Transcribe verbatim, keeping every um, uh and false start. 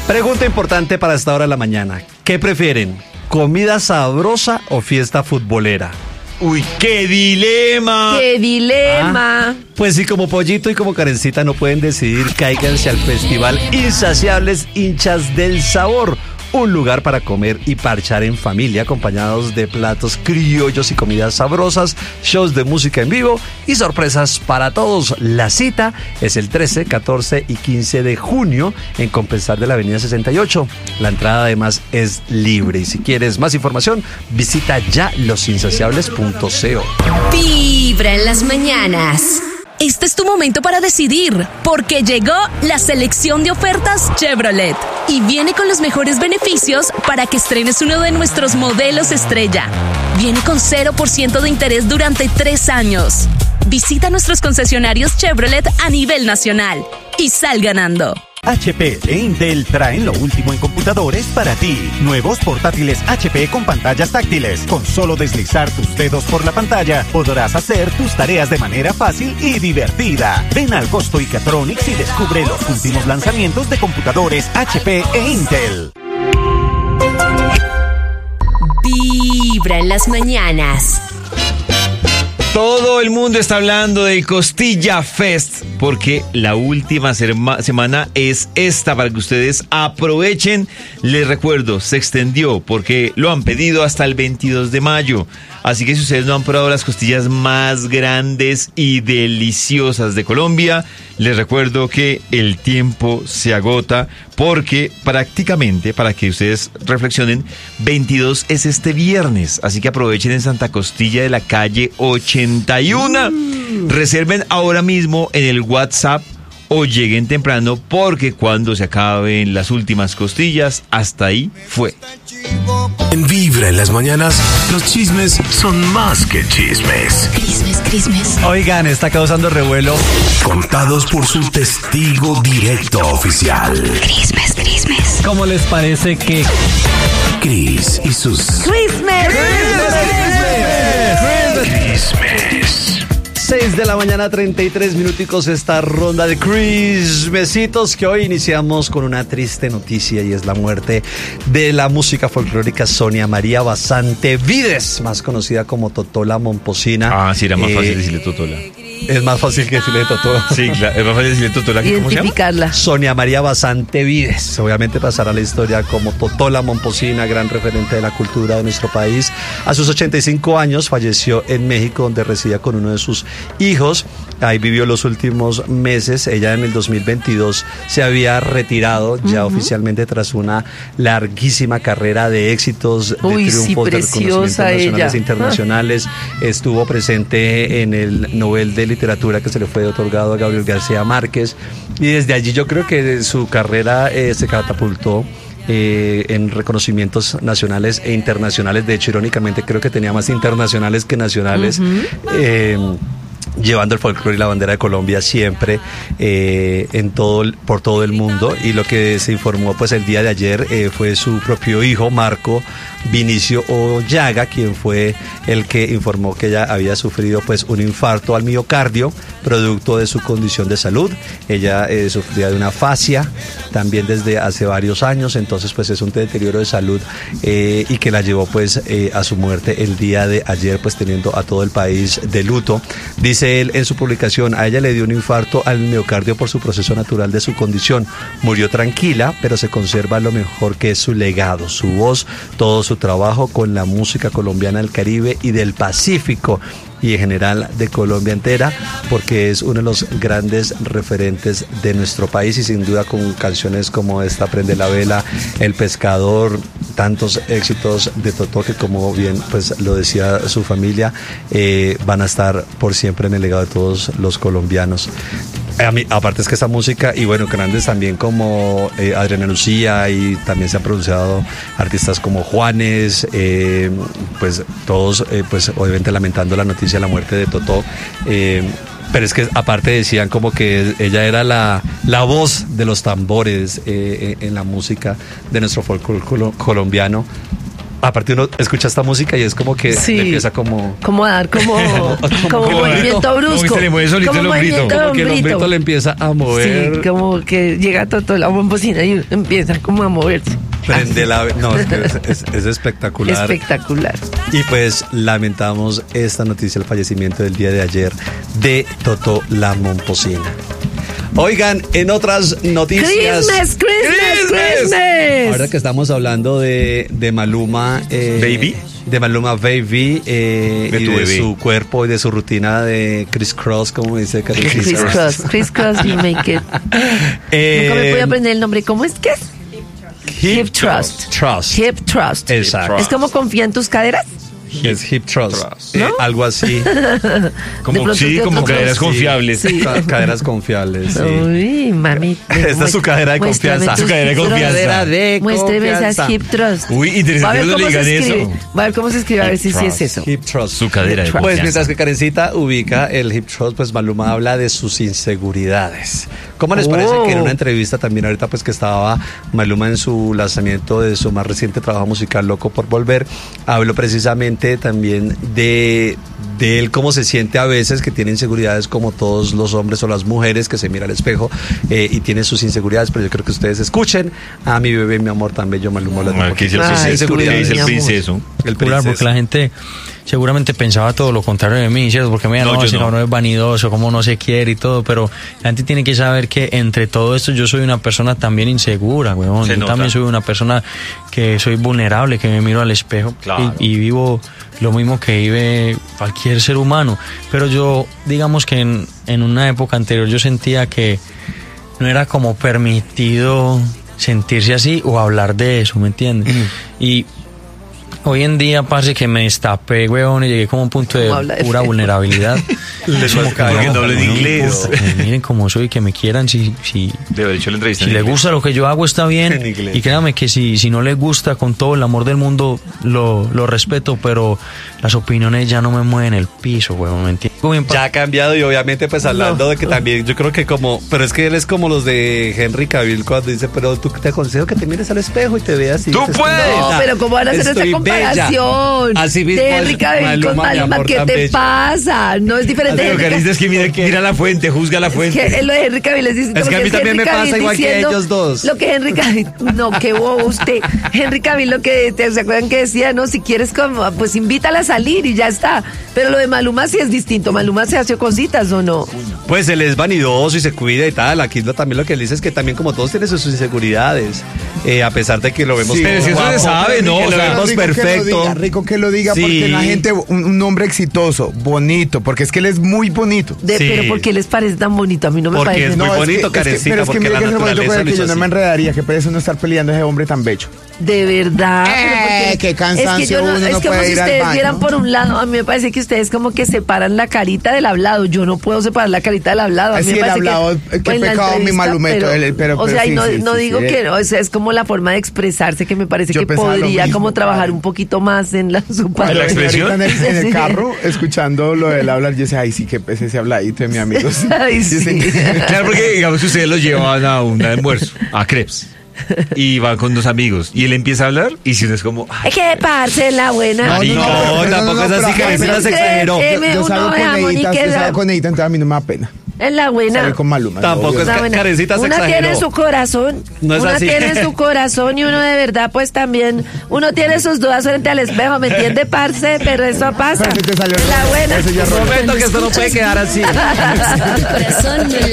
Pregunta importante para esta hora de la mañana. ¿Qué prefieren? ¿Comida sabrosa o fiesta futbolera? ¡Uy, qué dilema! ¡Qué dilema! Ah, pues si como Pollito y como Karencita no pueden decidir, cáiganse al festival Insaciables Hinchas del Sabor. Un lugar para comer y parchar en familia, acompañados de platos criollos y comidas sabrosas, shows de música en vivo y sorpresas para todos. La cita es el trece, catorce y quince de junio en Compensar de la Avenida sesenta y ocho. La entrada además es libre y si quieres más información, visita ya los insaciables punto co. Vibra en las mañanas. Este es tu momento para decidir, porque llegó la selección de ofertas Chevrolet y viene con los mejores beneficios para que estrenes uno de nuestros modelos estrella. Viene con cero por ciento de interés durante tres años. Visita nuestros concesionarios Chevrolet a nivel nacional y sal ganando. H P e Intel traen lo último en computadores para ti. Nuevos portátiles H P con pantallas táctiles. Con solo deslizar tus dedos por la pantalla, podrás hacer tus tareas de manera fácil y divertida. Ven al Costo Icatronics y descubre los últimos lanzamientos de computadores H P e Intel. Vibra en las mañanas. Todo el mundo está hablando del Costilla Fest porque la última serma- semana es esta para que ustedes aprovechen. Les recuerdo, se extendió porque lo han pedido hasta el veintidós de mayo. Así que si ustedes no han probado las costillas más grandes y deliciosas de Colombia, les recuerdo que el tiempo se agota porque prácticamente, para que ustedes reflexionen, veintidós es este viernes. Así que aprovechen en Santa Costilla de la calle ochenta y uno. Mm. Reserven ahora mismo en el WhatsApp o lleguen temprano porque cuando se acaben las últimas costillas, hasta ahí fue. En Vibra en las mañanas, los chismes son más que chismes. Crismes, crismes. Oigan, está causando revuelo. Contados por su testigo directo oficial. Crismes, crismes. ¿Cómo les parece que Cris y sus ¡Christmas! chismes? seis de la mañana, treinta y tres minuticos, esta ronda de Crismesitos que hoy iniciamos con una triste noticia y es la muerte de la música folclórica Sonia María Basante Vides, más conocida como Totola Momposina. Ah, sí, era más eh, fácil decirle Totola. Es más fácil que decirle Totola. Sí, claro, es más fácil decirle Totola que ¿cómo se llama? Identificarla. Sonia María Basante Vides, obviamente pasará a la historia como Totola Momposina, gran referente de la cultura de nuestro país. A sus ochenta y cinco años falleció en México, donde residía con uno de sus hijos. Ahí vivió los últimos meses. Ella en el dos mil veintidós se había retirado ya uh-huh. oficialmente tras una larguísima carrera de éxitos, de Uy, triunfos, sí, de reconocimientos nacionales ella. e internacionales. Ah. Estuvo presente en el Nobel de Literatura que se le fue otorgado a Gabriel García Márquez y desde allí yo creo que su carrera eh, se catapultó Eh, en reconocimientos nacionales e internacionales. De hecho, irónicamente, creo que tenía más internacionales que nacionales. Uh-huh. eh, llevando el folclore y la bandera de Colombia siempre eh, en todo por todo el mundo. Y lo que se informó pues el día de ayer eh, fue su propio hijo, Marco Vinicio Ollaga, quien fue el que informó que ella había sufrido pues un infarto al miocardio producto de su condición de salud. Ella eh, sufría de una fascia también desde hace varios años, entonces pues es un deterioro de salud eh, y que la llevó pues eh, a su muerte el día de ayer, pues teniendo a todo el país de luto. Dice él en su publicación, a ella le dio un infarto al miocardio por su proceso natural de su condición. Murió tranquila, pero se conserva lo mejor que es su legado, su voz, todo su trabajo con la música colombiana del Caribe y del Pacífico y en general de Colombia entera, porque es uno de los grandes referentes de nuestro país y sin duda con canciones como esta, Prende la Vela, El Pescador, tantos éxitos de Totó que como bien pues lo decía su familia, eh, van a estar por siempre en el legado de todos los colombianos. A mí, aparte es que esta música, y bueno, grandes también como eh, Adriana Lucía, y también se han producido artistas como Juanes, eh, pues todos, eh, pues obviamente lamentando la noticia de la muerte de Totó, eh, pero es que aparte decían como que ella era la, la voz de los tambores eh, en la música de nuestro folclore colombiano. aparte uno escucha esta música y es como que Sí. le empieza como... Como a dar como, como como movimiento como que brusco. se le mueve solito como el hombrito. movimiento de Como que el hombrito. hombrito le empieza a mover. Sí, como que llega todo la bombocina y empieza como a moverse. Prende la... No, es que es, es- es espectacular. Espectacular. Y pues lamentamos esta noticia, el fallecimiento del día de ayer de Totó la Momposina. Oigan, en otras noticias... Christmas, Christmas, Christmas. Ahora Christmas. que estamos hablando de, de Maluma... eh, Baby. De Maluma Baby eh, De y tu de bebé. su cuerpo y de su rutina de crisscross, como dice Karen. Crisscross, crisscross, you make it. Eh, Nunca me pude aprender el nombre. ¿Cómo es que es? Hip Trust. Trust. Hip Trust. Exacto. Es como confía en tus caderas. Es Hip Trust. Trust. Eh, ¿No? algo así. De Como, pronto sí, de como otro- caderas Sí. confiables. Sí. Ca- Caderas confiables, sí. Uy, mami. Esta es su cadera de Muéstrame confianza. tus Su cadera de hip trust. confianza. Cadera de Muéstreme esas confianza. Hip Trust. Uy, interesante Va a ver que lo cómo se digan escribe. eso. Va a ver cómo se escribe, a ver si sí Hip es eso. Hip Trust. Su cadera de Pues, Pues confianza. mientras que Karencita ubica el Hip Trust, pues Maluma habla de sus inseguridades. ¿Cómo les parece Oh. que en una entrevista también ahorita pues que estaba Maluma en su lanzamiento de su más reciente trabajo musical Loco por Volver, habló precisamente también de, de él cómo se siente a veces, que tiene inseguridades como todos los hombres o las mujeres, que se mira al espejo eh, y tiene sus inseguridades, pero yo creo que ustedes escuchen a mi bebé, mi amor, tan bello Maluma hablando un Ah, ¿Qué dice poquito el de Ay, sus princeso? ¿Qué dice el mi amor. princeso? El Popular, porque princeso. la gente seguramente pensaba todo lo contrario de mí, ¿cierto? Porque me No, no, yo ese no. cabrón es vanidoso, como no se quiere y todo, pero la gente tiene que saber que entre todo esto yo soy una persona también insegura, weón. Se Yo nota. también soy una persona que soy vulnerable, que me miro al espejo Claro. y, y vivo lo mismo que vive cualquier ser humano. Pero yo, digamos que en, en una época anterior yo sentía que no era como permitido sentirse así o hablar de eso, ¿me entiendes? Y hoy en día parece que me destapé, weón, y llegué como a un punto de ¿Cómo habla de pura feo? vulnerabilidad. Le Es como toca, que, porque no habla en no inglés. importa, que miren cómo soy, que me quieran, si, si, De haber hecho la entrevista. si en les inglés. gusta lo que yo hago está En bien. inglés. Y créanme que si, si no les gusta, con todo el amor del mundo, lo, lo respeto, pero las opiniones ya no me mueven el piso, weón, ¿me entiendes? Bien pa- Ya ha cambiado y obviamente pues hablando de que también yo creo que como, pero es que él es como los de Henry Cavill cuando dice, pero tú te aconsejo que te mires al espejo y te veas y ¡Tú dices, puedes! No, "Bella, pero ¿cómo van a hacer esta estoy bella". comparación? Así mismo de es Henry Cavill con Maluma, mi Maluma, amor, ¿qué tan te bello. pasa? No es diferente. Pero Henry Carita, es que mira, mira la fuente, juzga la Es fuente. que lo de Henry Cavill es distinto. Es que a porque mí también Henry me pasa Cavill igual que diciendo ellos dos. Lo que Henry Cavill, no, qué bobo usted. Henry Cavill lo que, ¿te se acuerdan que decía? No, si quieres, como, pues invítala a salir y ya está. Pero lo de Maluma sí es distinto. Maluma se hace cositas, ¿o no? Pues él es vanidoso y se cuida y tal. Aquí lo- también lo que él dice es que también como todos tienen sus inseguridades, eh, a pesar de que lo vemos Sí, pero si eso guapo, se sabe, ¿no? que O lo sea, vemos rico que lo perfecto. diga, rico que lo diga, Sí. porque la gente, un, un hombre exitoso, bonito, porque es que él es muy bonito. De, Sí. Pero ¿por qué les parece tan bonito? A mí no me Porque parece. es muy es bonito, que- es que- Karencita, pero es que porque mire la que es el bonito naturaleza con el lo que yo hizo no así. me enredaría, que por eso no estar peleando ese hombre tan bello. De verdad. pero Eh, porque- qué cansancio, es que yo no, uno no es como puede si ir al ustedes baño. vieran por un lado, a mí me parece que ustedes como que separan la carita del hablado. Yo no puedo separar la carita del hablado. A mí Sí, me el parece hablado, que, eh, qué en la pecado, mi entrevista, Malumeto, pero- el- el- pero- o pero sea, y sí, no, sí, no sí, digo sí, que eh. no, o sea, es como la forma de expresarse que me parece Yo que pensaba lo podría mismo, como trabajar padre. un poquito más en la su ¿La parte. expresión? Ahorita en el, en el Sí. carro, escuchando lo del hablar, yo decía, ay, sí, que es ese habladito de mi amigo. Ay, Yo sí. sé- Claro, porque digamos que ustedes lo llevan a un almuerzo, a crepes, y van con dos amigos, y él empieza a hablar, y si uno es como, ay, Es que parce la buena. No, No, no, pero tampoco es pero así, acá Karencita sí se exageró. Eh, Yo, me- yo uno salgo de con jamón y Edita, yo queso. salgo con Edita, entonces a mí no me da pena. Es la buena. Salir con Maluma. Tampoco obvio. es La que buena. Karencita se Una exageró. tiene su corazón, No es una así. tiene su corazón y uno de verdad pues también, uno tiene sus dudas frente al espejo, ¿me entiende, parce? Pero eso pasa. Pero si te salió Es la buena. ese ya Un rollo. momento que esto no puede quedar así. Tu corazón no